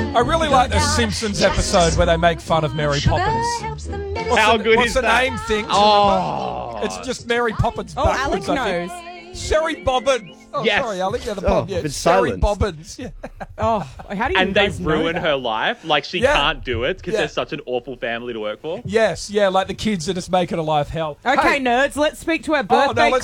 I really like the Simpsons episode where they make fun of Mary Poppins. How good what's is the that? name thing? Oh. It's just Mary Poppins Oh, backwards, Alec I think. knows. Sherry Bobbins. Oh, Yes. sorry, Alec. Yeah, the Bob. Yeah, it's Sherry silence. Bobbins. Yeah. Oh, how do you And they guys know ruin that? her life. Like, she Yeah. can't do it because Yeah. they're such an awful family to work for. Yes, yeah, like the kids are just making her life hell. Okay, Hey, nerds, let's speak to our no, birthday